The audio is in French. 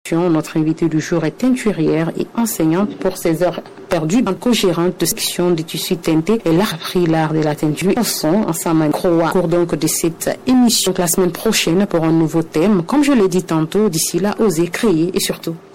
question. Notre invitée du jour est teinturière et enseignante pour ses heures perdues en co-gérante de section de tissus teintés. Elle a appris l'art de la teinture au son ensemble au cours donc de cette émission la semaine prochaine pour un nouveau thème. Comme je l'ai dit tantôt, d'ici là, osez créer et surtout